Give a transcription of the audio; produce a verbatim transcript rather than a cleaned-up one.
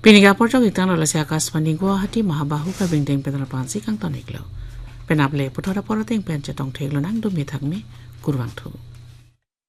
Piniga porjok itang lola si akas paninggo hati mahabahu ka bingdeng penerpansi kang toniklo. Penaple putora poroting pencetong teglo nang dumi thakmi kurwang thu.